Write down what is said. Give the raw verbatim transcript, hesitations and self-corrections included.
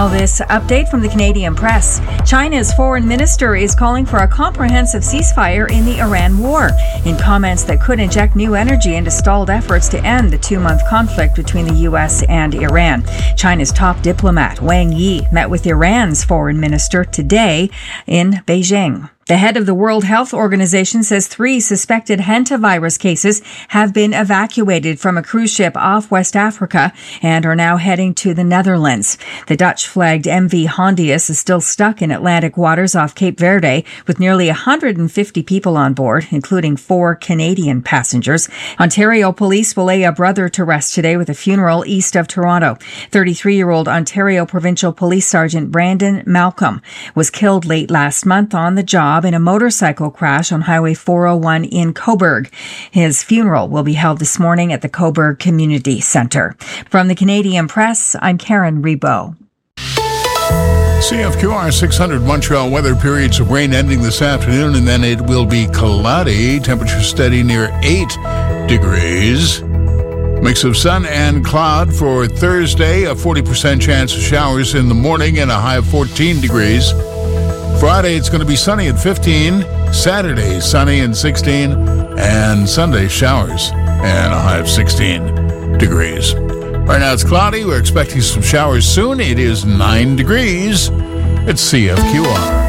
Now this update from the Canadian press. China's foreign minister is calling for a comprehensive ceasefire in the Iran war in comments that could inject new energy into stalled efforts to end the two-month conflict between the U S and Iran. China's top diplomat Wang Yi met with Iran's foreign minister today in Beijing. The head of the World Health Organization says three suspected hantavirus cases have been evacuated from a cruise ship off West Africa and are now heading to the Netherlands. The Dutch-flagged M V Hondius is still stuck in Atlantic waters off Cape Verde with nearly one hundred fifty people on board, including four Canadian passengers. Ontario police will lay a brother to rest today with a funeral east of Toronto. thirty-three-year-old Ontario Provincial Police Sergeant Brandon Malcolm was killed late last month on the job in a motorcycle crash on Highway four oh one in Cobourg. His funeral will be held this morning at the Cobourg Community Centre. From the Canadian Press, I'm Karen Rebo. C F Q R six hundred Montreal weather, periods of rain ending this afternoon, and then it will be cloudy. Temperature steady near eight degrees. Mix of sun and cloud for Thursday, a forty percent chance of showers in the morning and a high of fourteen degrees. Friday, it's going to be sunny at fifteen. Saturday, sunny and sixteen. And Sunday, showers and a high of sixteen degrees. Right now, it's cloudy. We're expecting some showers soon. It is nine degrees. It's C F Q R.